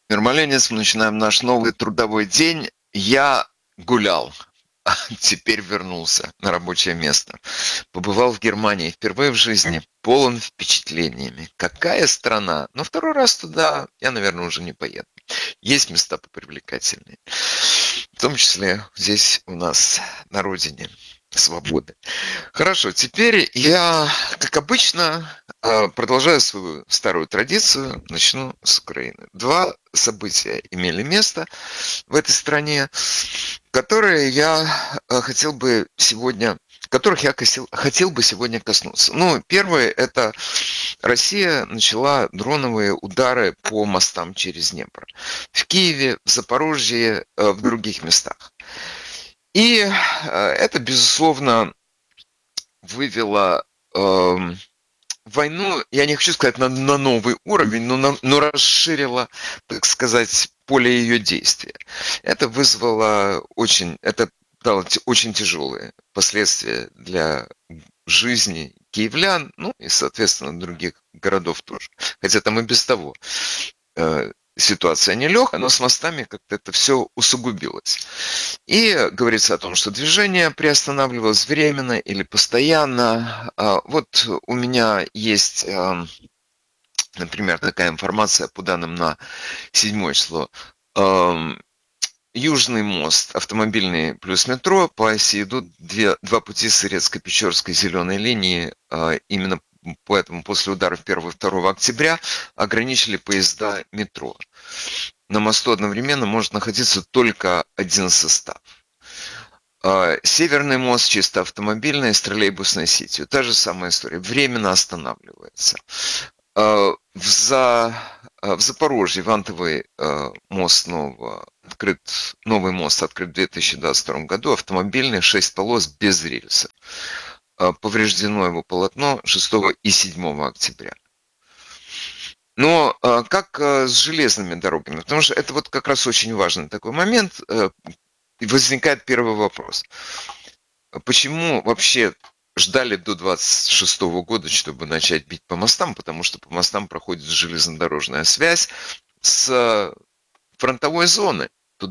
Мирмоленец, мы начинаем наш новый трудовой день. Я гулял, теперь вернулся на рабочее место. Побывал в Германии впервые в жизни, полон впечатлениями. Какая страна? Но второй раз туда я, наверное, уже не поеду. Есть места попривлекательнее. В том числе здесь у нас на родине свободы. Хорошо, теперь я, как обычно, продолжаю свою старую традицию, начну с Украины. Два события имели место в этой стране, которые я хотел бы сегодня, которых я хотел бы сегодня коснуться. Ну, первое, это Россия начала дроновые удары по мостам через Днепр. В Киеве, в Запорожье, в других местах. И это, безусловно, вывело войну, я не хочу сказать на новый уровень, но расширило, так сказать, поле ее действия. Это вызвало это дало очень тяжелые последствия для жизни киевлян, ну и, соответственно, других городов тоже. Хотя там и без того ситуация нелегкая, но с мостами как-то это все усугубилось. И говорится о том, что движение приостанавливалось временно или постоянно. Вот у меня есть, например, такая информация по данным на 7 число. Южный мост, автомобильный плюс метро, по оси идут два пути Сырецко-Печорской зеленой линии. Именно поэтому после ударов 1 и 2 октября ограничили поезда метро. На мосту одновременно может находиться только один состав. Северный мост чисто автомобильный, с троллейбусной сетью. Та же самая история. Временно останавливается. В Запорожье вантовый мост новый мост открыт в 2022 году. Автомобильный, 6 полос без рельсов. Повреждено его полотно 6 и 7 октября. Но как с железными дорогами? Потому что это вот как раз очень важный такой момент. Возникает первый вопрос. Почему вообще ждали до 26 года, чтобы начать бить по мостам? Потому что по мостам проходит железнодорожная связь с фронтовой зоны.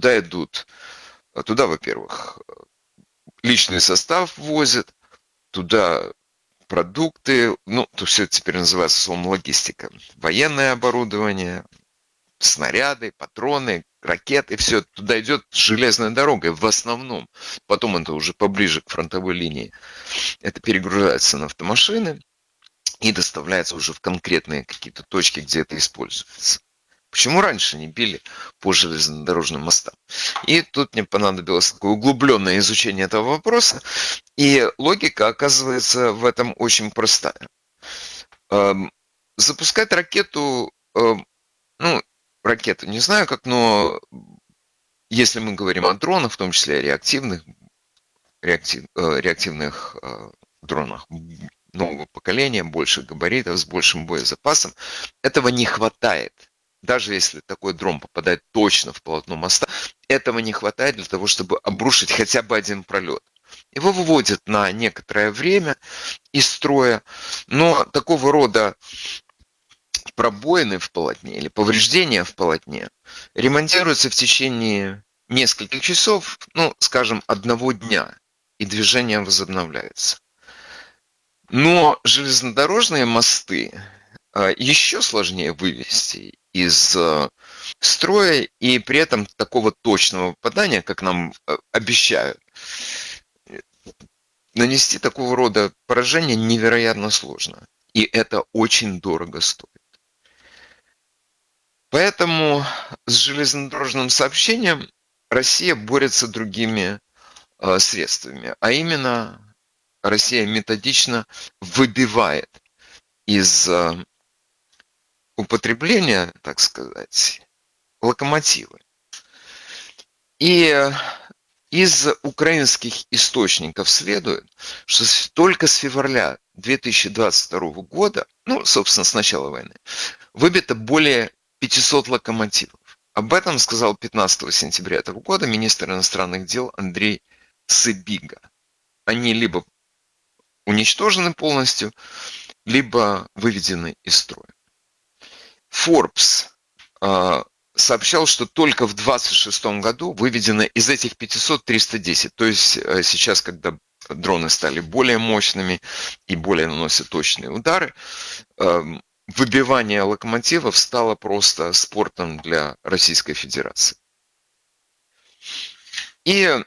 Туда, во-первых, личный состав возят, туда продукты, ну, то все это теперь называется словом логистика. Военное оборудование, снаряды, патроны, ракеты, все туда идет железной дорогой в основном. Потом это уже поближе к фронтовой линии. Это перегружается на автомашины и доставляется уже в конкретные какие-то точки, где это используется. Почему раньше не били по железнодорожным мостам? И тут мне понадобилось такое углубленное изучение этого вопроса. И логика оказывается в этом очень простая. Запускать ракету, ну, ракету не знаю как, но если мы говорим о дронах, в том числе о реактивных дронах нового поколения, больше габаритов, с большим боезапасом, этого не хватает. Даже если такой дрон попадает точно в полотно моста, этого не хватает для того, чтобы обрушить хотя бы один пролет. Его выводят на некоторое время из строя, но такого рода пробоины в полотне или повреждения в полотне ремонтируются в течение нескольких часов, ну, скажем, одного дня, и движение возобновляется. Но железнодорожные мосты еще сложнее вывести из строя, и при этом такого точного попадания, как нам обещают, нанести такого рода поражение невероятно сложно. И это очень дорого стоит. Поэтому с железнодорожным сообщением Россия борется другими средствами, а именно Россия методично выбивает из употребления, так сказать, локомотивы. И из украинских источников следует, что только с февраля 2022 года, ну, собственно, с начала войны, выбито более 500 локомотивов. Об этом сказал 15 сентября этого года министр иностранных дел Андрей Сыбига. Они либо уничтожены полностью, либо выведены из строя. Forbes сообщал, что только в 26 году выведено из этих 500 310. То есть сейчас, когда дроны стали более мощными и более наносят точные удары, выбивание локомотивов стало просто спортом для Российской Федерации. И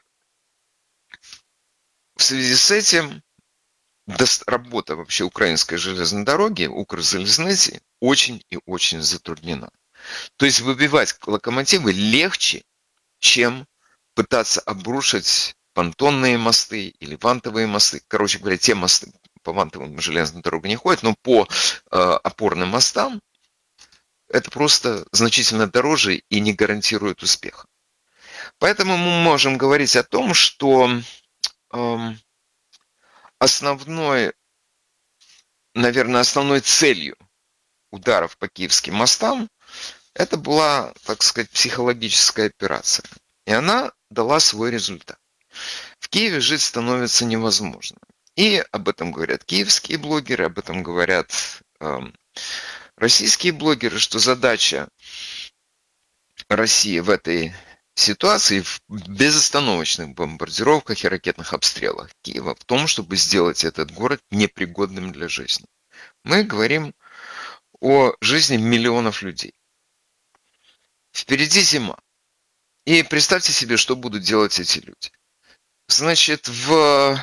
в связи с этим работа вообще украинской железной дороги, Укрзалезницы, очень и очень затруднена. То есть выбивать локомотивы легче, чем пытаться обрушить понтонные мосты или вантовые мосты. Короче говоря, те мосты, по вантовым железной дороге не ходят, но по опорным мостам это просто значительно дороже и не гарантирует успеха. Поэтому мы можем говорить о том, что основной целью ударов по киевским мостам это была, так сказать, психологическая операция. И она дала свой результат. В Киеве жить становится невозможно. И об этом говорят киевские блогеры, об этом говорят российские блогеры, что задача России в этой ситуации, в безостановочных бомбардировках и ракетных обстрелах Киева, в том, чтобы сделать этот город непригодным для жизни. Мы говорим о жизни миллионов людей. Впереди зима. И представьте себе, что будут делать эти люди. Значит, в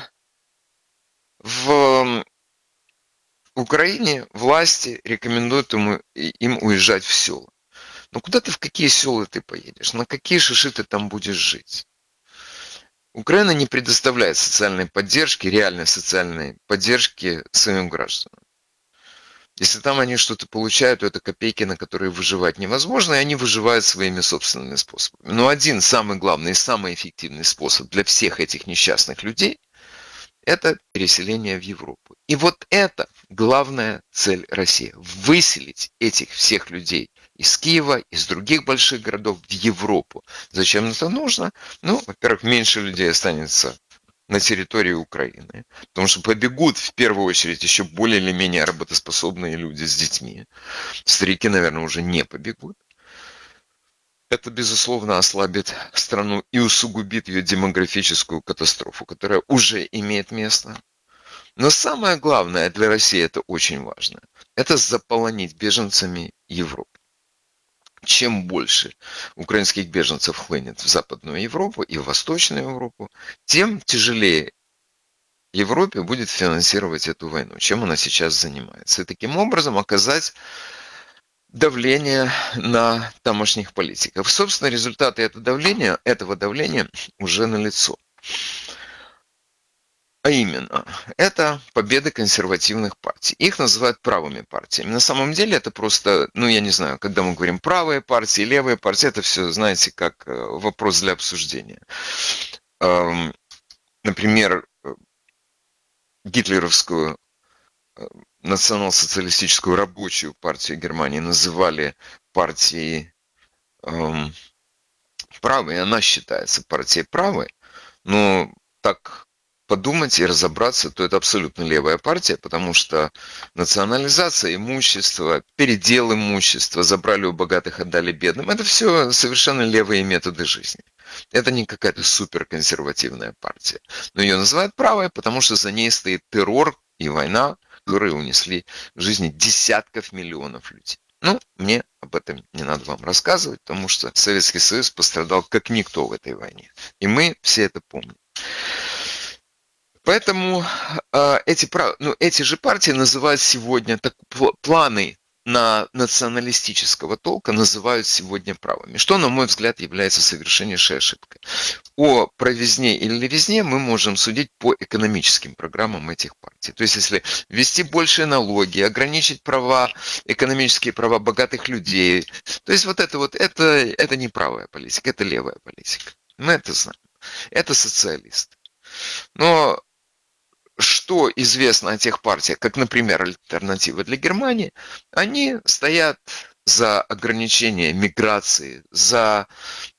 Украине власти рекомендуют им уезжать в села. Но куда ты, в какие села ты поедешь? На какие шиши ты там будешь жить? Украина не предоставляет социальной поддержки, реальной социальной поддержки своим гражданам. Если там они что-то получают, то это копейки, на которые выживать невозможно, и они выживают своими собственными способами. Но один самый главный и самый эффективный способ для всех этих несчастных людей – это переселение в Европу. И вот это главная цель России – выселить этих всех людей из Киева, из других больших городов в Европу. Зачем это нужно? Ну, во-первых, меньше людей останется на территории Украины, потому что побегут в первую очередь еще более или менее работоспособные люди с детьми. Старики, наверное, уже не побегут. Это, безусловно, ослабит страну и усугубит ее демографическую катастрофу, которая уже имеет место. Но самое главное для России, это очень важно, это заполонить беженцами Европу. Чем больше украинских беженцев хлынет в Западную Европу и в Восточную Европу, тем тяжелее Европе будет финансировать эту войну, чем она сейчас занимается. И таким образом оказать давление на тамошних политиков. Собственно, результаты этого давления уже налицо. А именно, это победы консервативных партий. Их называют правыми партиями. На самом деле это просто, я не знаю, когда мы говорим правые партии, левые партии, это все, знаете, как вопрос для обсуждения. Например, гитлеровскую национал-социалистическую рабочую партию Германии называли партией правой, и она считается партией правой, но так подумать и разобраться, то это абсолютно левая партия, потому что национализация имущества, передел имущества, забрали у богатых, отдали бедным, это все совершенно левые методы жизни. Это не какая-то суперконсервативная партия. Но ее называют правой, потому что за ней стоит террор и война, которые унесли жизни десятков миллионов людей. Мне об этом не надо вам рассказывать, потому что Советский Союз пострадал как никто в этой войне. И мы все это помним. Поэтому эти же партии называют сегодня, планы на националистического толка называют сегодня правыми, что, на мой взгляд, является совершеннейшей ошибкой. О провизне или левизне мы можем судить по экономическим программам этих партий. То есть, если ввести большие налоги, ограничить экономические права богатых людей, то есть это не правая политика, это левая политика. Мы это знаем. Это социалисты. Но что известно о тех партиях, как, например, Альтернатива для Германии, они стоят за ограничение миграции, за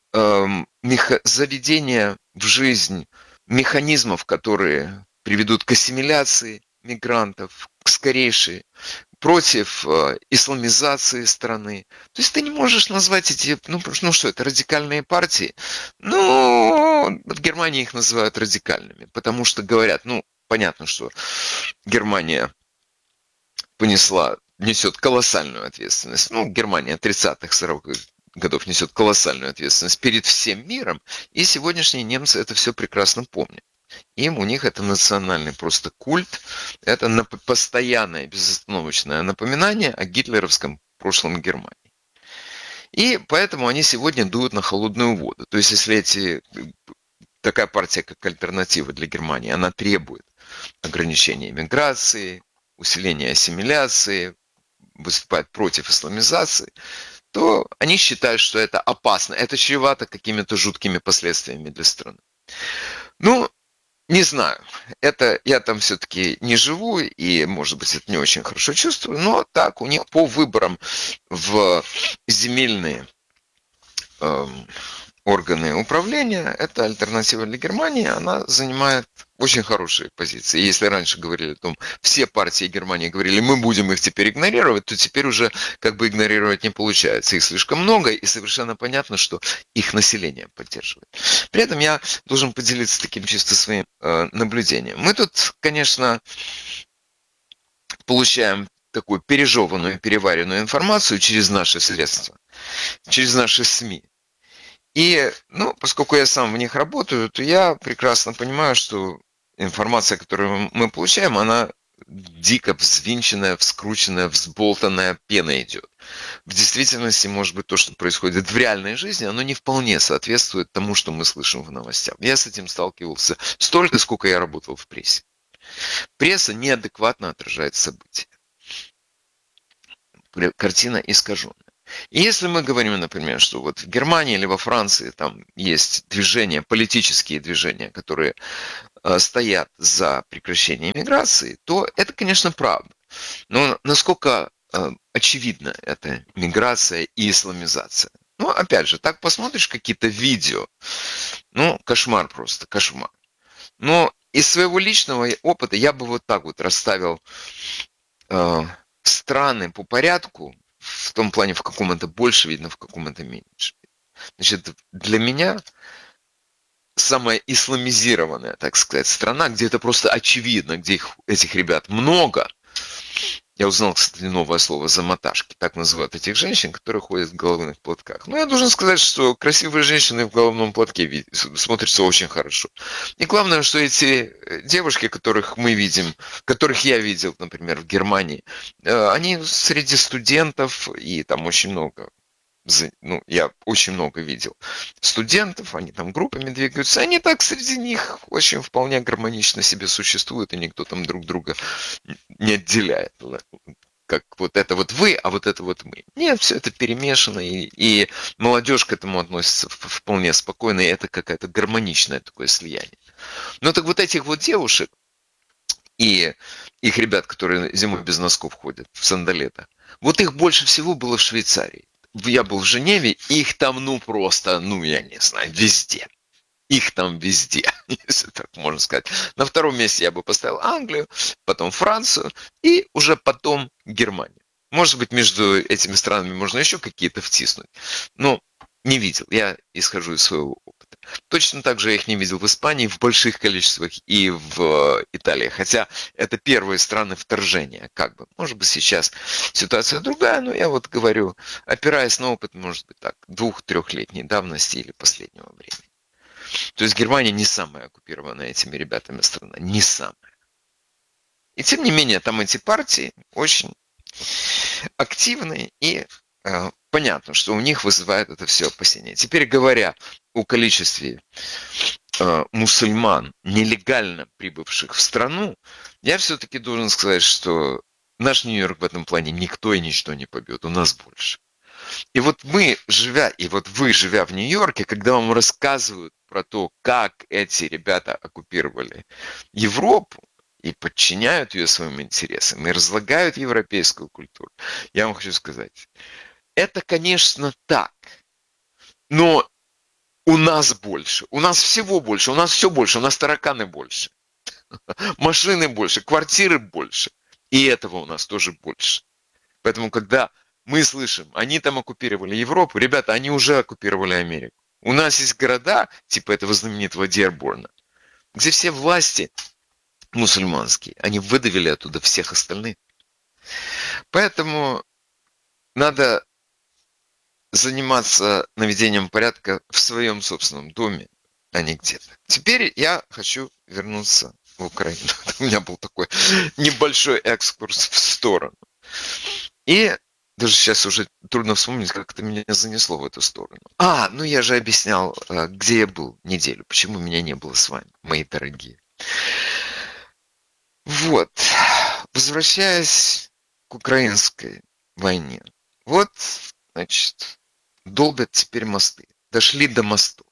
заведение в жизнь механизмов, которые приведут к ассимиляции мигрантов, к скорейшей против исламизации страны. То есть ты не можешь назвать эти, ну что, это радикальные партии. Ну, в Германии их называют радикальными, потому что говорят, ну, понятно, что Германия несет колоссальную ответственность. Ну, Германия 30-х, 40-х годов несет колоссальную ответственность перед всем миром, и сегодняшние немцы это все прекрасно помнят. У них это национальный просто культ, это постоянное, безостановочное напоминание о гитлеровском прошлом Германии. И поэтому они сегодня дуют на холодную воду. То есть, если такая партия, как Альтернатива для Германии, она требует ограничения миграции, усиления ассимиляции, выступает против исламизации, то они считают, что это опасно, это чревато какими-то жуткими последствиями для страны. Ну, не знаю, это я там все-таки не живу, и, может быть, это не очень хорошо чувствую, но так, у них по выборам в земельные органы управления, это Альтернатива для Германии, она занимает очень хорошие позиции. Если раньше говорили о том, все партии Германии говорили, мы будем их теперь игнорировать, то теперь уже как бы игнорировать не получается. Их слишком много, и совершенно понятно, что их население поддерживает. При этом я должен поделиться таким чисто своим наблюдением. Мы тут, конечно, получаем такую пережеванную, переваренную информацию через наши средства, через наши СМИ. И, поскольку я сам в них работаю, то я прекрасно понимаю, что информация, которую мы получаем, она дико взвинченная, вскрученная, взболтанная, пена идет. В действительности, может быть, то, что происходит в реальной жизни, оно не вполне соответствует тому, что мы слышим в новостях. Я с этим сталкивался столько, сколько я работал в прессе. Пресса неадекватно отражает события. Картина искаженная. И если мы говорим, например, что вот в Германии или во Франции там есть движения, политические движения, которые стоят за прекращение миграции, то это, конечно, правда. Но насколько очевидна эта миграция и исламизация? Ну, опять же, так посмотришь какие-то видео, кошмар просто, кошмар. Но из своего личного опыта я бы вот так вот расставил страны по порядку, в том плане, в каком это больше видно, в каком это меньше. Значит, для меня самая исламизированная, так сказать, страна, где это просто очевидно, где этих ребят много. Я узнал, кстати, новое слово «замоташки». Так называют этих женщин, которые ходят в головных платках. Но я должен сказать, что красивые женщины в головном платке смотрятся очень хорошо. И главное, что эти девушки, которых мы видим, которых я видел, например, в Германии, они среди студентов, и там очень много, я очень много видел студентов, они там группами двигаются, они так среди них очень вполне гармонично себе существуют, и никто там друг друга не отделяет. Как вот это вот вы, а вот это вот мы. Нет, все это перемешано, и молодежь к этому относится вполне спокойно, и это какое-то гармоничное такое слияние. Но так вот этих вот девушек и их ребят, которые зимой без носков ходят в сандалетах, вот их больше всего было в Швейцарии. Я был в Женеве, их там, просто, я не знаю, везде. Их там везде, если так можно сказать. На втором месте я бы поставил Англию, потом Францию и уже потом Германию. Может быть, между этими странами можно еще какие-то втиснуть. Но не видел. Я исхожу из своего опыта. Точно так же я их не видел в Испании в больших количествах и в Италии. Хотя это первые страны вторжения. Может быть, сейчас ситуация другая, но я вот говорю, опираясь на опыт, может быть, так, 2-3-летней давности или последнего времени. То есть Германия не самая оккупированная этими ребятами страна. Не самая. И тем не менее, там эти партии очень активные, и понятно, что у них вызывает это все опасения. Теперь говоря о количестве мусульман, нелегально прибывших в страну, я все-таки должен сказать, что наш Нью-Йорк в этом плане никто и ничто не побьет, у нас больше. И вот вы, живя в Нью-Йорке, когда вам рассказывают про то, как эти ребята оккупировали Европу и подчиняют ее своим интересам, и разлагают европейскую культуру, я вам хочу сказать, это, конечно, так, но у нас больше, у нас всего больше, у нас все больше, у нас тараканы больше, машины больше, квартиры больше. И этого у нас тоже больше. Поэтому, когда мы слышим, они там оккупировали Европу, ребята, они уже оккупировали Америку. У нас есть города, типа этого знаменитого Дерборна, где все власти мусульманские, они выдавили оттуда всех остальных. Поэтому надо заниматься наведением порядка в своем собственном доме, а не где-то. Теперь я хочу вернуться в Украину. У меня был такой небольшой экскурс в сторону. И даже сейчас уже трудно вспомнить, как это меня занесло в эту сторону. Ну я же объяснял, где я был неделю, почему меня не было с вами, мои дорогие. Вот, возвращаясь к украинской войне. Вот, значит, долбят теперь мосты. Дошли до мостов.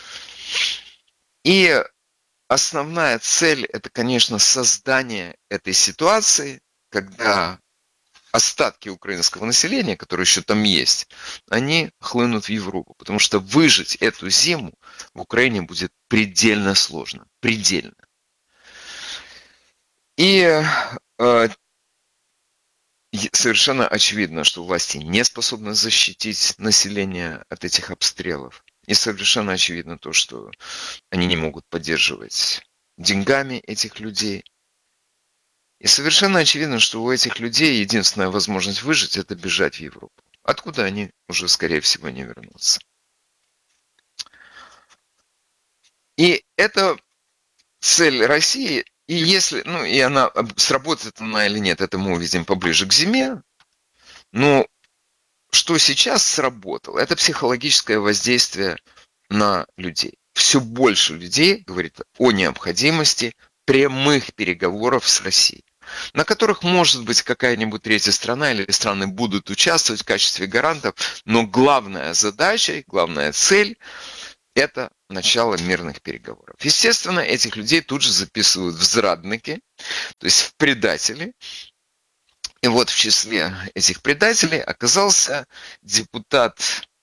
И основная цель – это, конечно, создание этой ситуации, когда остатки украинского населения, которые еще там есть, они хлынут в Европу. Потому что выжить эту зиму в Украине будет предельно сложно. Предельно. И совершенно очевидно, что власти не способны защитить население от этих обстрелов. И совершенно очевидно то, что они не могут поддерживать деньгами этих людей. И совершенно очевидно, что у этих людей единственная возможность выжить – это бежать в Европу. Откуда они уже, скорее всего, не вернутся. И это цель России. И если, и она, сработает она или нет, это мы увидим поближе к зиме. Но что сейчас сработало, это психологическое воздействие на людей. Все больше людей говорит о необходимости прямых переговоров с Россией, на которых, может быть, какая-нибудь третья страна или страны будут участвовать в качестве гарантов, но главная задача и главная цель – это начало мирных переговоров. Естественно, этих людей тут же записывают в зрадники, то есть в предатели. И вот в числе этих предателей оказался депутат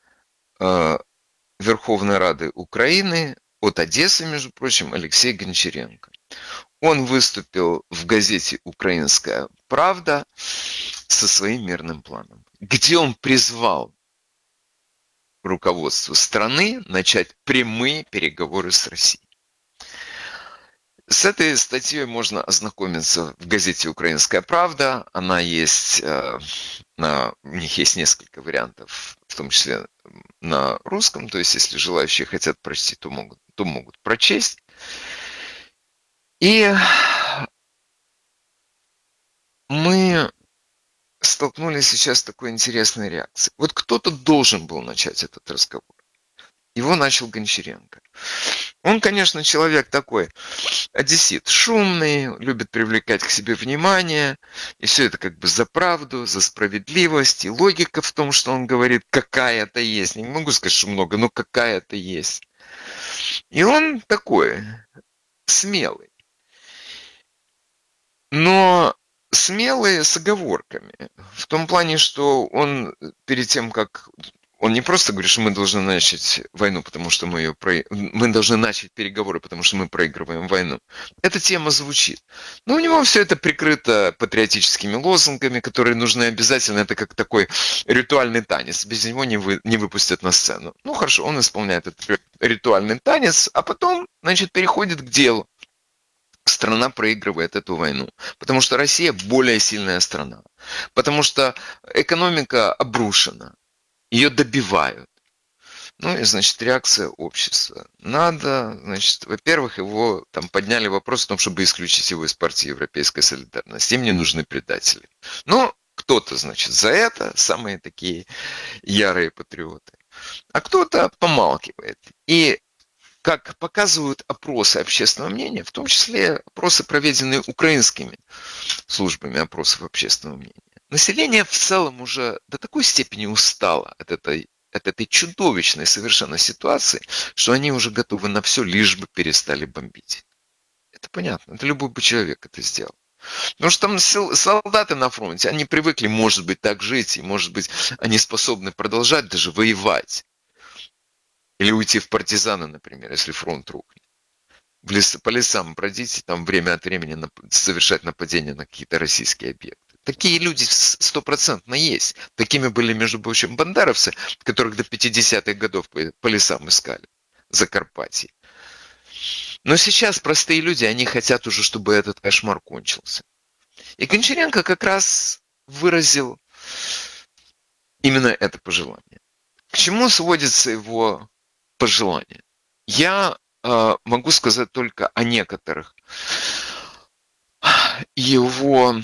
Верховной Рады Украины от Одессы, между прочим, Алексей Гончаренко. Он выступил в газете «Украинская правда» со своим мирным планом, где он призвал руководство страны начать прямые переговоры с Россией. С этой статьей можно ознакомиться в газете «Украинская правда». Она есть, у них есть несколько вариантов, в том числе на русском. То есть, если желающие хотят прочесть, то могут прочесть. И мы столкнулись сейчас с такой интересной реакцией. Вот кто-то должен был начать этот разговор. Его начал Гончаренко. Он, конечно, человек такой, одессит, шумный, любит привлекать к себе внимание, и все это как бы за правду, за справедливость, и логика в том, что он говорит, какая-то есть. Не могу сказать, что много, но какая-то есть. И он такой, смелый. Но смелый с оговорками. В том плане, что он перед тем, как... Он не просто говорит, что мы должны начать войну, потому что мы должны начать переговоры, потому что мы проигрываем войну. Эта тема звучит. Но у него все это прикрыто патриотическими лозунгами, которые нужны обязательно. Это как такой ритуальный танец. Без него не выпустят на сцену. Ну хорошо, он исполняет этот ритуальный танец, а потом, значит, переходит к делу. Страна проигрывает эту войну, потому что Россия более сильная страна, потому что экономика обрушена. Ее добивают. Ну и, значит, реакция общества. Надо, значит, во-первых, его там подняли вопрос о том, чтобы исключить его из партии Европейской солидарности. Им не нужны предатели. Но кто-то, значит, за это, самые такие ярые патриоты. А кто-то помалкивает. И как показывают опросы общественного мнения, в том числе опросы, проведенные украинскими службами опросов общественного мнения, население в целом уже до такой степени устало от этой чудовищной совершенно ситуации, что они уже готовы на все, лишь бы перестали бомбить. Это понятно, это любой бы человек это сделал. Потому что там солдаты на фронте, они привыкли, может быть, так жить, и, может быть, они способны продолжать даже воевать. Или уйти в партизаны, например, если фронт рухнет. по лесам бродить и там время от времени совершать нападения на какие-то российские объекты. Такие люди 100% есть. Такими были, между прочим, бандеровцы, которых до 50-х годов по лесам искали в Закарпатье. Но сейчас простые люди, они хотят уже, чтобы этот кошмар кончился. И Гончаренко как раз выразил именно это пожелание. К чему сводится его пожелание? Я могу сказать только о некоторых его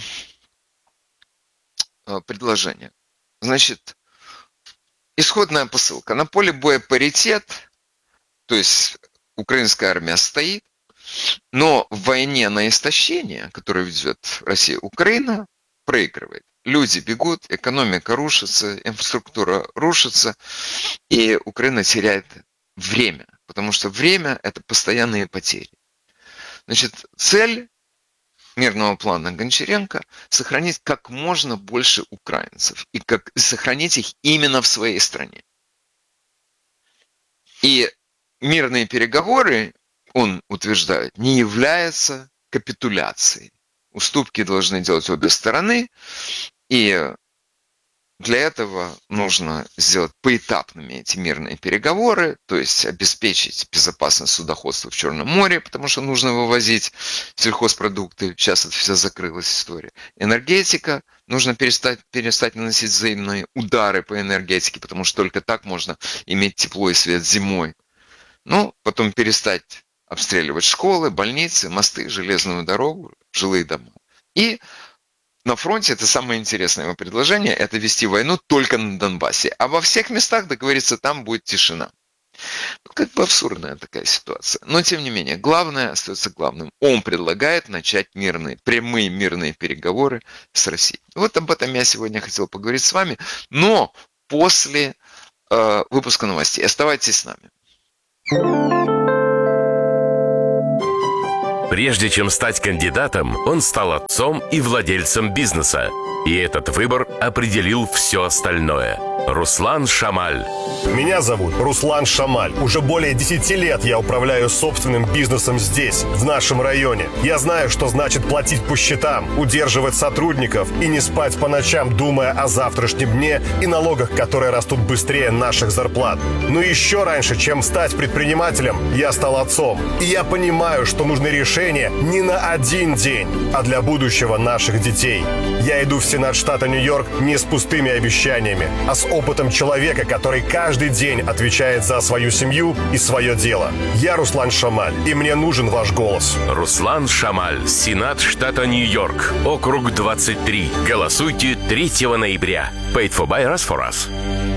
предложениях. Значит, исходная посылка. На поле боя паритет, то есть украинская армия стоит, но в войне на истощение, которую ведет Россия, Украина проигрывает. Люди бегут, экономика рушится, инфраструктура рушится, и Украина теряет время, потому что время – это постоянные потери. Значит, цель мирного плана Гончаренко – сохранить как можно больше украинцев и сохранить их именно в своей стране. И мирные переговоры, он утверждает, не являются капитуляцией. Уступки должны делать обе стороны, и для этого нужно сделать поэтапными эти мирные переговоры, то есть обеспечить безопасность судоходства в Черном море, потому что нужно вывозить сельхозпродукты, сейчас это вся закрылась история. Энергетика, нужно перестать наносить взаимные удары по энергетике, потому что только так можно иметь тепло и свет зимой. Ну, потом перестать обстреливать школы, больницы, мосты, железную дорогу, жилые дома. И на фронте, это самое интересное его предложение, это вести войну только на Донбассе. А во всех местах, договориться, там будет тишина. Как бы абсурдная такая ситуация. Но, тем не менее, главное остается главным. Он предлагает начать прямые мирные переговоры с Россией. Вот об этом я сегодня хотел поговорить с вами. Но после выпуска новостей. Оставайтесь с нами. Прежде чем стать кандидатом, он стал отцом и владельцем бизнеса. И этот выбор определил все остальное. Руслан Шамаль. Меня зовут Руслан Шамаль. Уже более 10 лет я управляю собственным бизнесом здесь, в нашем районе. Я знаю, что значит платить по счетам, удерживать сотрудников и не спать по ночам, думая о завтрашнем дне и налогах, которые растут быстрее наших зарплат. Но еще раньше, чем стать предпринимателем, я стал отцом. И я понимаю, что нужны решения не на один день, а для будущего наших детей. Я иду в Сенат штата Нью-Йорк не с пустыми обещаниями, а с опытом человека, который каждый день отвечает за свою семью и свое дело. Я Руслан Шамаль, и мне нужен ваш голос. Руслан Шамаль, Сенат штата Нью-Йорк, округ 23. Голосуйте 3 ноября. Paid for by us for us.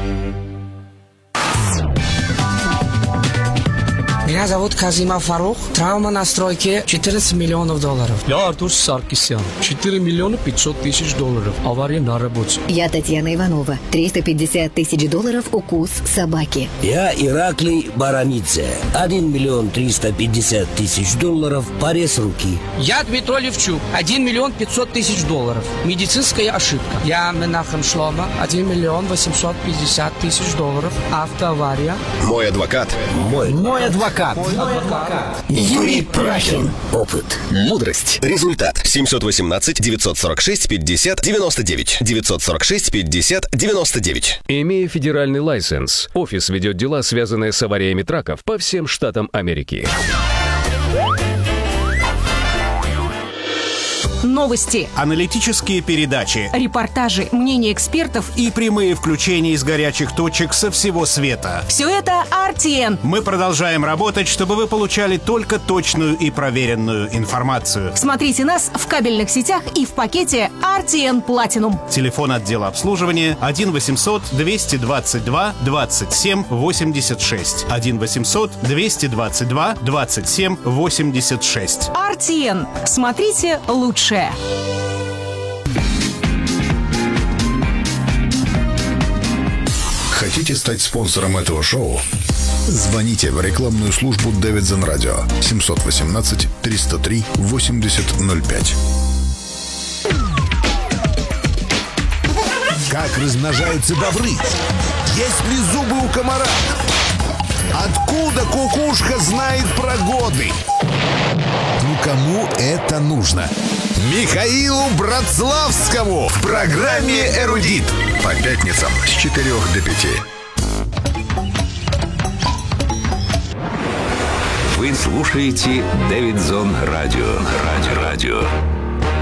Меня зовут Казима Фарух. Травма на стройке $14 миллионов. Я Артур Саркисян. 4 миллиона 500 тысяч долларов. Авария на работе. Я Татьяна Иванова. $350 тысяч укус собаки. Я Ираклий Барамидзе. 1 миллион 350 тысяч долларов. Порез руки. Я Дмитрий Левчук. 1 миллион 500 тысяч долларов. Медицинская ошибка. Я Менахем Шлома. 1 миллион 850 тысяч долларов. Автоавария. Мой адвокат. Мой адвокат. Юрий Прахин. Опыт. Мудрость. Результат. 718-946-50-99. 946-50-99. Имея федеральный лайсенс, офис ведет дела, связанные с авариями траков по всем штатам Америки. Новости, аналитические передачи, репортажи, мнения экспертов и прямые включения из горячих точек со всего света. Все это RTN. Мы продолжаем работать, чтобы вы получали только точную и проверенную информацию. Смотрите нас в кабельных сетях и в пакете RTN Platinum. Телефон отдела обслуживания 1-800-222-27-86. 1-800-222-27-86. RTN. Смотрите лучше. Хотите стать спонсором этого шоу? Звоните в рекламную службу Davidson Radio 718-303-8005. Как размножаются бобры? Есть ли зубы у комара? Откуда кукушка знает про годы? Ну, кому это нужно? Михаилу Братславскому в программе «Эрудит». По пятницам с 4 до 5. Вы слушаете Дэвидсон Радио.